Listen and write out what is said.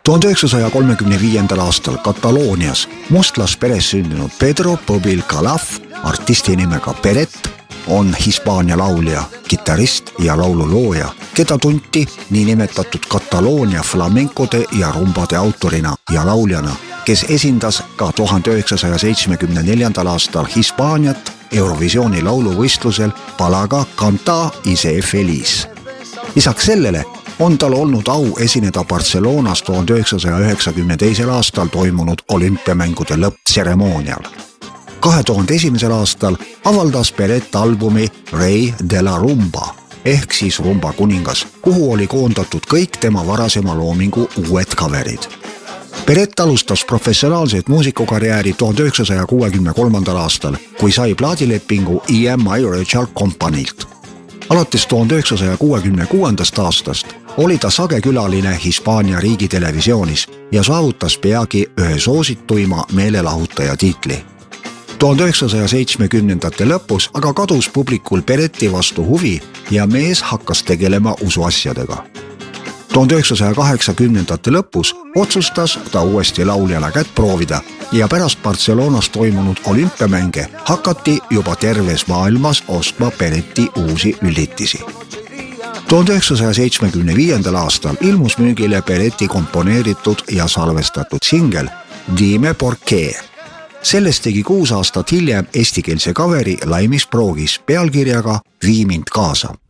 1935. aastal Kataloonias mustlasperes sündinud Pedro Pobil Calaf, artisti nimega Peret, on Hispaania laulja, kitarrist ja laululooja, keda tunti niinimetatud Kataloonia flamenkode ja rumbade autorina ja lauljana, kes esindas ka 1974. aastal Hispaaniat Eurovisiooni lauluvõistlusel palaga Canta y sé feliz. Lisaks sellele on tal olnud au esineda Barcelonas 1992. aastal toimunud olümpiamängude lõpptseremoonial. 2001. aastal avaldas Peret albumi Rey de la Rumba ehk siis Rumba kuningas, kuhu oli koondatud kõik tema varasema loomingu uued coverid. Peret alustas professionaalset muusikukarjääri 1963. aastal, kui sai plaadilepingu EMI Regal Companylt. Alates 1966. aastast oli ta sagekülaline Hispaania riigitelevisioonis ja saavutas peagi ühe soosituima meelelahutaja tiitli. 1970. lõpus aga kadus publikul Pereti vastu huvi ja mees hakkas tegelema usuasjadega. 1980. lõpus otsustas ta uuesti lauljana kätt proovida ja pärast Barcelonas toimunud olümpiamänge hakati juba terves maailmas ostma Pereti uusi üllitisi. 1975. aastal ilmus müügile Pereti komponeeritud ja salvestatud singel Dime por qué. Sellest tegi 6 aastat hiljem eestikeelse coveri Laimis Proogis pealkirjaga Vii mind kaasa.